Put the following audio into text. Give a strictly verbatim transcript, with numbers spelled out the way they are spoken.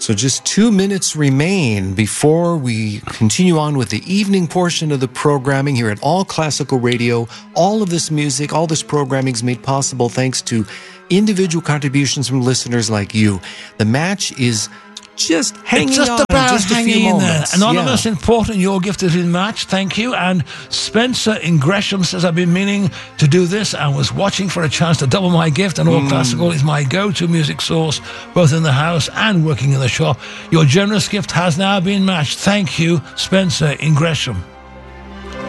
So just two minutes remain before we continue on with the evening portion of the programming here at All Classical Radio. All of this music, all this programming is made possible thanks to individual contributions from listeners like you. The match is just hanging it's just on, about just a hanging few in moments. there. Anonymous, Yeah. important, your gift has been matched. Thank you. And Spencer in Gresham says, I've been meaning to do this and was watching for a chance to double my gift, and All mm. Classical is my go-to music source, both in the house and working in the shop. Your generous gift has now been matched. Thank you, Spencer in Gresham.